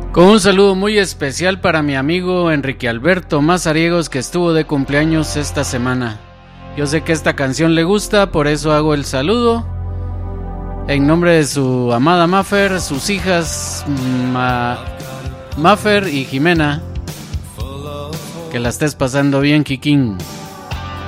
Con un saludo muy especial para mi amigo Enrique Alberto Mazariegos, que estuvo de cumpleaños esta semana. Yo sé que esta canción le gusta, por eso hago el saludo. En nombre de su amada Mafer, sus hijas Mafer y Jimena. Que la estés pasando bien, Kikín.